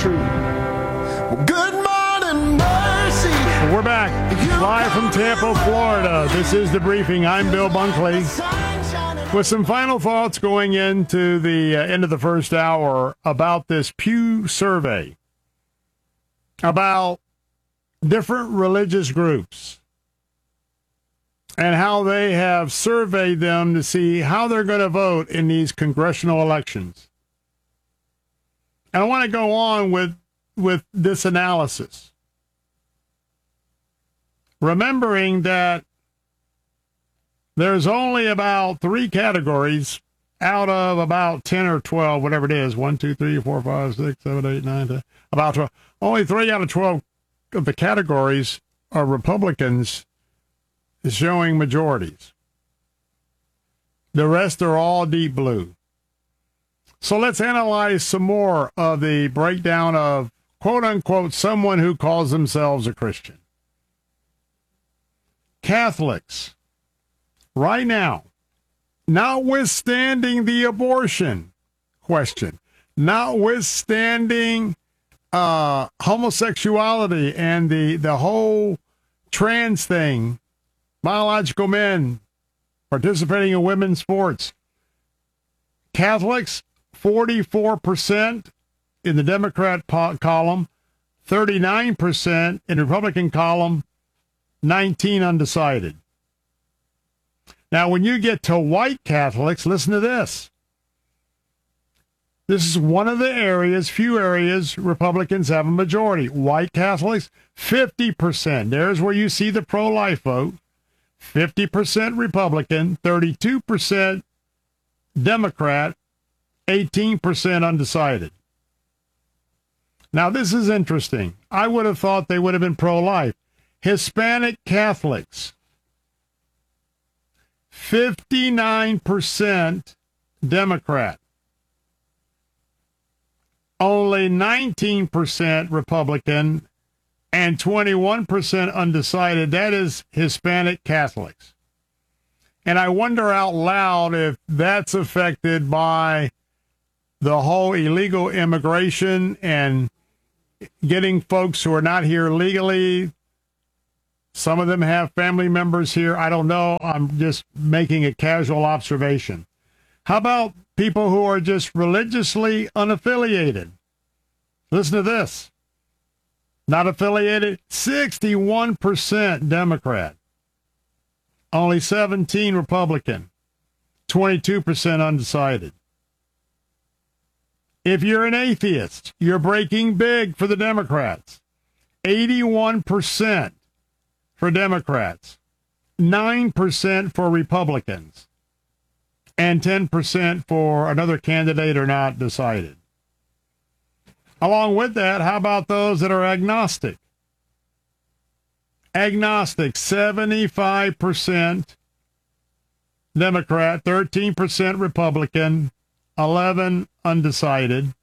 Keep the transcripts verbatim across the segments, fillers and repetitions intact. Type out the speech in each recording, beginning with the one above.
true. Well, good morning, Mercy. We're back live from Tampa, Florida. This is The Briefing. I'm Bill Bunkley with some final thoughts going into the uh, end of the first hour about this Pew survey about different religious groups and how they have surveyed them to see how they're going to vote in these congressional elections. And I want to go on with, with this analysis, remembering that there's only about three categories out of about ten or twelve, whatever it is, one, two, three, four, five, six, seven, eight, nine, ten, about twelve. Only three out of twelve of the categories are Republicans showing majorities. The rest are all deep blue. So let's analyze some more of the breakdown of, quote unquote, someone who calls themselves a Christian. Catholics, right now, notwithstanding the abortion question, notwithstanding uh, homosexuality and the, the whole trans thing, biological men participating in women's sports, Catholics, forty-four percent in the Democrat po- column, thirty-nine percent in the Republican column, nineteen undecided. Now, when you get to white Catholics, listen to this. This is one of the areas, few areas, Republicans have a majority. White Catholics, fifty percent. There's where you see the pro-life vote. fifty percent Republican, thirty-two percent Democrat, eighteen percent undecided. Now, this is interesting. I would have thought they would have been pro-life. Hispanic Catholics, fifty-nine percent Democrat, only nineteen percent Republican, and twenty-one percent undecided. That is Hispanic Catholics. And I wonder out loud if that's affected by the whole illegal immigration and getting folks who are not here legally. Some of them have family members here. I don't know. I'm just making a casual observation. How about people who are just religiously unaffiliated? Listen to this. Not affiliated, sixty-one percent Democrat, only seventeen Republican, twenty-two percent undecided. If you're an atheist, you're breaking big for the Democrats. eighty-one percent for Democrats, nine percent for Republicans, and ten percent for another candidate or not decided. Along with that, how about those that are agnostic? Agnostic, seventy-five percent Democrat, thirteen percent Republican, eleven undecided.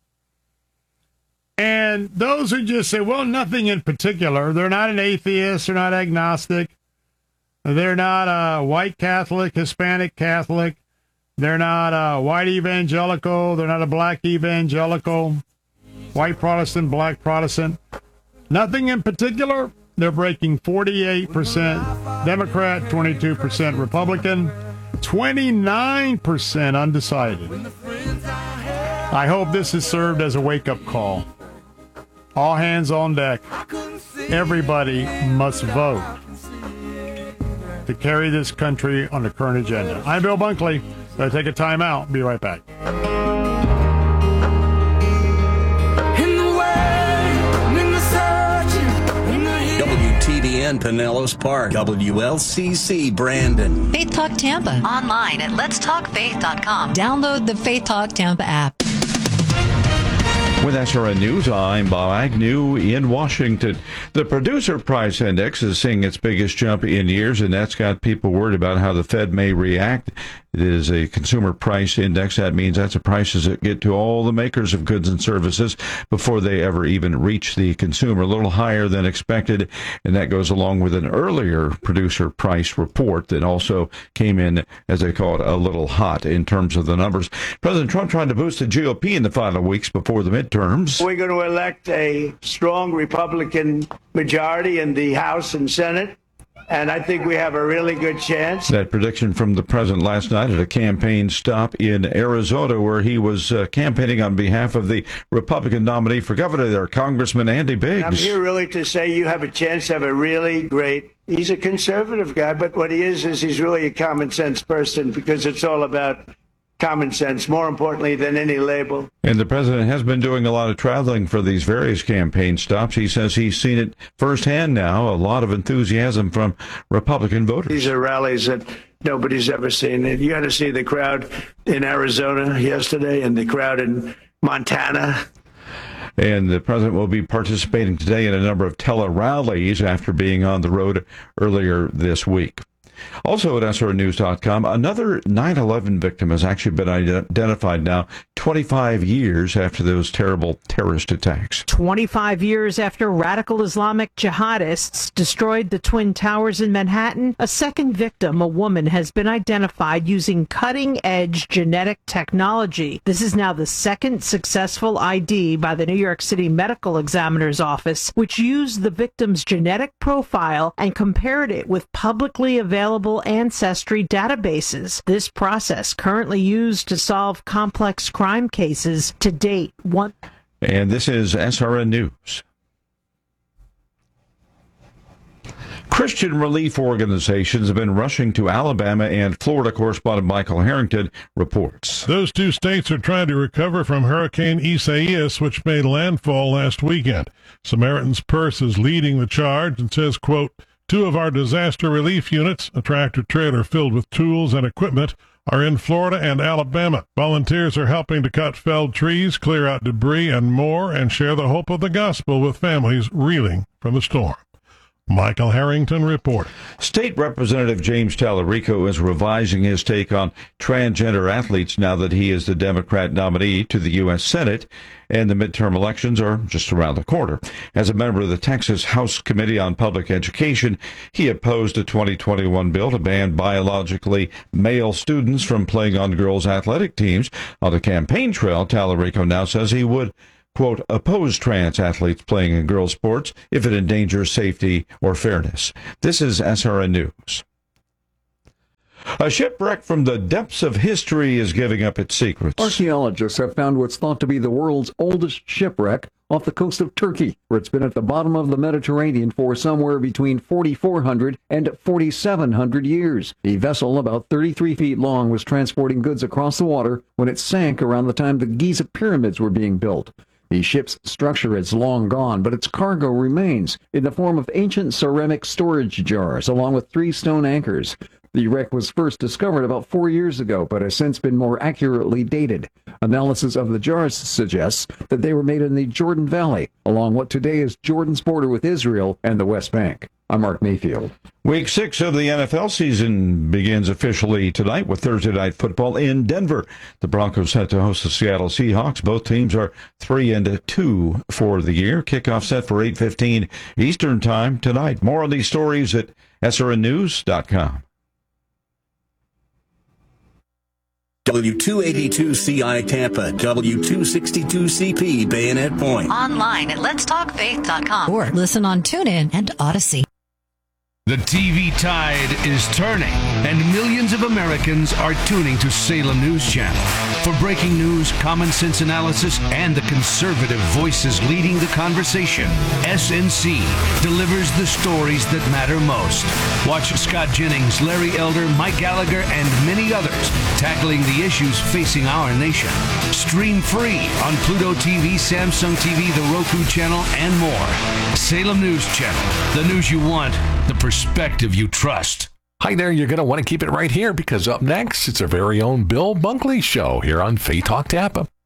And those who just say, well, nothing in particular. They're not an atheist. They're not agnostic. They're not a white Catholic, Hispanic Catholic. They're not a white evangelical. They're not a black evangelical. White Protestant, black Protestant. Nothing in particular. They're breaking forty-eight percent Democrat, twenty-two percent Republican, twenty-nine percent undecided. I hope this has served as a wake-up call. All hands on deck. Everybody must vote to carry this country on the current agenda. I'm Bill Bunkley. Gotta take a time out. Be right back. W T B N Pinellas Park, W L C C Brandon. Faith Talk Tampa. Online at lets talk faith dot com. Download the Faith Talk Tampa app. With S R N News, I'm Bob Agnew in Washington. The Producer Price Index is seeing its biggest jump in years, and that's got people worried about how the Fed may react. It is a consumer price index. That means that's the prices that get to all the makers of goods and services before they ever even reach the consumer. A little higher than expected, and that goes along with an earlier producer price report that also came in, as they call it, a little hot in terms of the numbers. President Trump trying to boost the G O P in the final weeks before the midterm midterms. We're going to elect a strong Republican majority in the House and Senate, and I think we have a really good chance. That prediction from the president last night at a campaign stop in Arizona, where he was uh, campaigning on behalf of the Republican nominee for governor there, Congressman Andy Biggs. I'm here really to say you have a chance to have a really great, he's a conservative guy, but what he is is he's really a common sense person, because it's all about common sense, more importantly than any label. And the president has been doing a lot of traveling for these various campaign stops. He says he's seen it firsthand now, a lot of enthusiasm from Republican voters. These are rallies that nobody's ever seen. You got to see the crowd in Arizona yesterday and the crowd in Montana. And the president will be participating today in a number of tele-rallies after being on the road earlier this week. Also at S R News dot com, another nine eleven victim has actually been identified now, twenty-five years after those terrible terrorist attacks. twenty-five years after radical Islamic jihadists destroyed the Twin Towers in Manhattan, a second victim, a woman, has been identified using cutting-edge genetic technology. This is now the second successful I D by the New York City Medical Examiner's Office, which used the victim's genetic profile and compared it with publicly available ancestry databases. This process, currently used to solve complex crime cases, to date one. And this is S R N News. Christian relief organizations have been rushing to Alabama, and Florida correspondent Michael Harrington reports. Those two states are trying to recover from Hurricane Isaias, which made landfall last weekend. Samaritan's Purse is leading the charge and says, quote, two of our disaster relief units, a tractor-trailer filled with tools and equipment, are in Florida and Alabama. Volunteers are helping to cut felled trees, clear out debris, and more, and share the hope of the gospel with families reeling from the storm. Michael Harrington reporting. State Representative James Tallarico is revising his take on transgender athletes now that he is the Democrat nominee to the U S Senate, and the midterm elections are just around the corner. As a member of the Texas House Committee on Public Education, he opposed a twenty twenty-one bill to ban biologically male students from playing on girls' athletic teams. On the campaign trail, Tallarico now says he would, quote, oppose trans athletes playing in girls' sports if it endangers safety or fairness. This is S R N News. A shipwreck from the depths of history is giving up its secrets. Archaeologists have found what's thought to be the world's oldest shipwreck off the coast of Turkey, where it's been at the bottom of the Mediterranean for somewhere between forty-four hundred and forty-seven hundred years. The vessel, about thirty-three feet long, was transporting goods across the water when it sank around the time the Giza pyramids were being built. The ship's structure is long gone, but its cargo remains in the form of ancient ceramic storage jars, along with three stone anchors. The wreck was first discovered about four years ago, but has since been more accurately dated. Analysis of the jars suggests that they were made in the Jordan Valley, along what today is Jordan's border with Israel and the West Bank. I'm Mark Mayfield. Week six of the N F L season begins officially tonight with Thursday Night Football in Denver. The Broncos set to host the Seattle Seahawks. Both teams are three and two for the year. Kickoff set for eight fifteen Eastern Time tonight. More on these stories at S R N News dot com. W two eighty-two C I Tampa, W two sixty-two C P Bayonet Point. Online at lets talk faith dot com or listen on TuneIn and Odyssey. The T V tide is turning, and millions of Americans are tuning to Salem News Channel. For breaking news, common sense analysis, and the conservative voices leading the conversation, S N C delivers the stories that matter most. Watch Scott Jennings, Larry Elder, Mike Gallagher, and many others tackling the issues facing our nation. Stream free on Pluto T V, Samsung T V, the Roku channel, and more. Salem News Channel, the news you want, the perspective you trust. Hi there, you're going to want to keep it right here because up next, it's our very own Bill Bunkley Show here on Faith Talk Tampa.